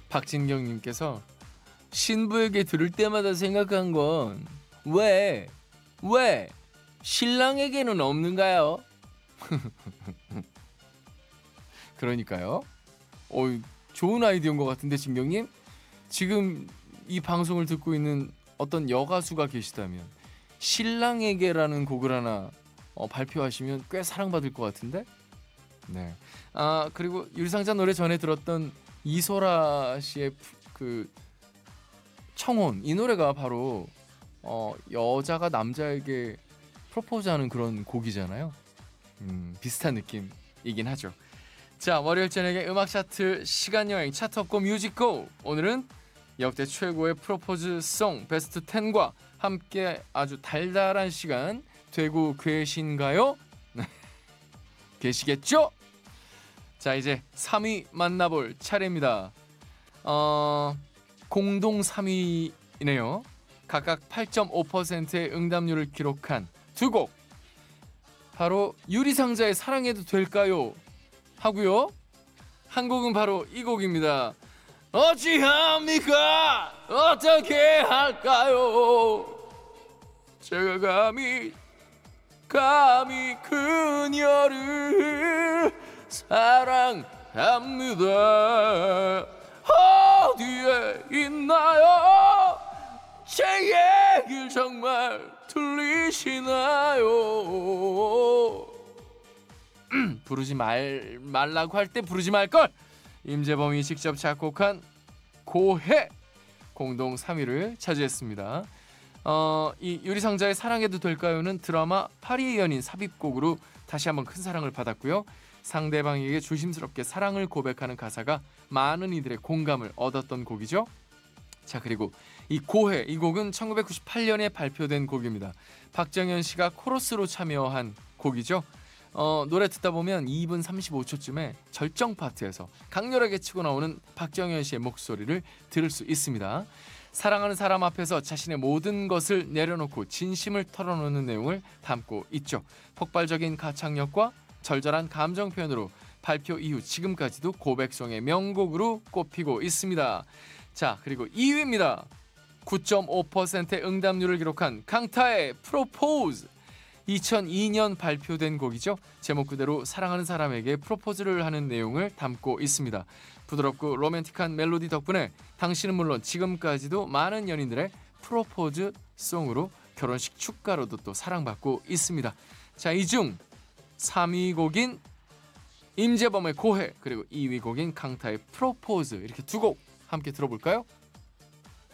박진경님께서 신부에게 들을 때마다 생각한 건 왜 신랑에게는 없는가요? 그러니까요. 좋은 아이디어인 것 같은데 진경님, 지금 이 방송을 듣고 있는 어떤 여가수가 계시다면 신랑에게라는 곡을 하나 발표하시면 꽤 사랑받을 것 같은데. 네. 그리고 유리상자 노래 전에 들었던 이소라 씨의 그 청혼, 이 노래가 바로 여자가 남자에게 프로포즈하는 그런 곡이잖아요. 비슷한 느낌이긴 하죠. 자, 월요일 저녁에 음악 차트 시간여행 차트 없고 뮤직고. 오늘은 역대 최고의 프로포즈 송 베스트 10과 함께 아주 달달한 시간 되고 계신가요? 계시겠죠? 자, 이제 3위 만나볼 차례입니다. 공동 3위이네요. 각각 8.5%의 응답률을 기록한 두 곡, 바로 유리상자의 사랑해도 될까요? 하고요, 한 곡은 바로 이 곡입니다. 어찌합니까? 어떻게 할까요? 제가 감히 그녀를 사랑합니다. 어디에 있나요? 제 얘길 정말 들리시나요? 부르지 말라고 할 때 부르지 말걸. 임재범이 직접 작곡한 고해, 공동 3위를 차지했습니다. 이 유리상자의 사랑해도 될까요는 드라마 파리의 연인 삽입곡으로 다시 한번 큰 사랑을 받았고요. 상대방에게 조심스럽게 사랑을 고백하는 가사가 많은 이들의 공감을 얻었던 곡이죠. 자, 그리고 이 고해, 이 곡은 1998년에 발표된 곡입니다. 박정현 씨가 코러스로 참여한 곡이죠. 노래 듣다 보면 2분 35초쯤에 절정 파트에서 강렬하게 치고 나오는 박정현 씨의 목소리를 들을 수 있습니다. 사랑하는 사람 앞에서 자신의 모든 것을 내려놓고 진심을 털어놓는 내용을 담고 있죠. 폭발적인 가창력과 절절한 감정 표현으로 발표 이후 지금까지도 고백송의 명곡으로 꼽히고 있습니다. 자, 그리고 2위입니다. 9.5%의 응답률을 기록한 강타의 프로포즈. 2002년 발표된 곡이죠. 제목 그대로 사랑하는 사람에게 프로포즈를 하는 내용을 담고 있습니다. 부드럽고 로맨틱한 멜로디 덕분에 당신은 물론 지금까지도 많은 연인들의 프로포즈 송으로 결혼식 축가로도 또 사랑받고 있습니다. 자, 이 중 3위 곡인 임재범의 고해, 그리고 2위 곡인 강타의 프로포즈, 이렇게 두 곡 함께 들어볼까요?